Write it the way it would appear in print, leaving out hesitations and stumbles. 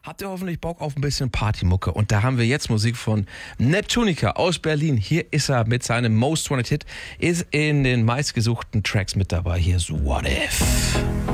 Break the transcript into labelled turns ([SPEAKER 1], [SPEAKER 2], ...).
[SPEAKER 1] habt ihr hoffentlich Bock auf ein bisschen Partymucke. Und da haben wir jetzt Musik von Neptunica aus Berlin. Hier ist er mit seinem Most Wanted Hit, ist in den meistgesuchten Tracks mit dabei. Hier ist What If.